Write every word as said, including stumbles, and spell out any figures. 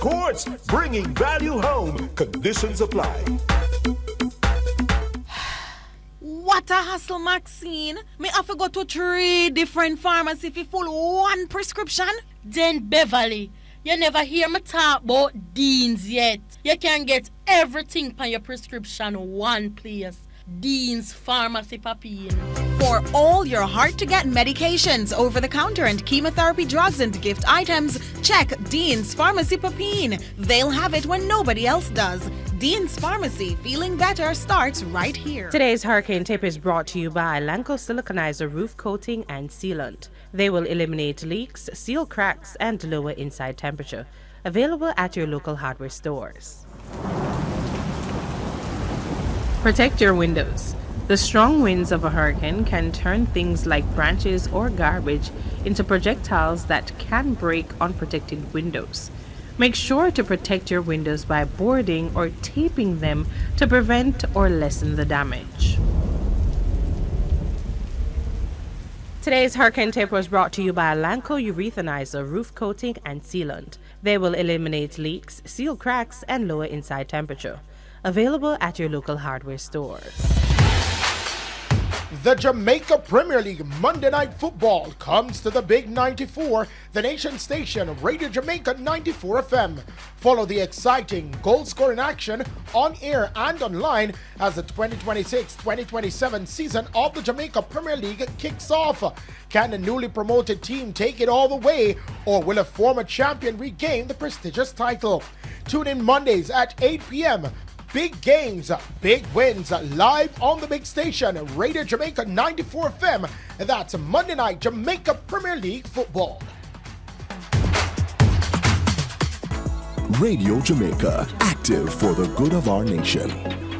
Courts, bringing value home. Conditions apply. What a hassle, Maxine. Me have to go to three different pharmacies if full one prescription. Then Beverly, you never hear me talk about Dean's yet. You can get everything for your prescription one place. Dean's Pharmacy Papine. For all your hard-to-get medications, over-the-counter and chemotherapy drugs and gift items, check Dean's Pharmacy Papine. They'll have it when nobody else does. Dean's Pharmacy, feeling better starts right here. Today's Hurricane Tip is brought to you by Lanco Siliconizer Roof Coating and Sealant. They will eliminate leaks, seal cracks, and lower inside temperature. Available at your local hardware stores. Protect your windows. The strong winds of a hurricane can turn things like branches or garbage into projectiles that can break unprotected windows. Make sure to protect your windows by boarding or taping them to prevent or lessen the damage. Today's Hurricane Tip was brought to you by Lanco Urethanizer Roof Coating and Sealant. They will eliminate leaks, seal cracks, and lower inside temperature. Available at your local hardware stores. The Jamaica Premier League Monday Night Football comes to the Big ninety-four, the nation station, Radio Jamaica ninety-four F M. Follow the exciting goal-scoring action on air and online as the twenty twenty-six twenty twenty-seven season of the Jamaica Premier League kicks off. Can the newly promoted team take it all the way, or will a former champion regain the prestigious title? Tune in Mondays at eight p.m. Big games, big wins, live on the big station, Radio Jamaica ninety-four F M. And that's Monday Night Jamaica Premier League Football. Radio Jamaica, active for the good of our nation.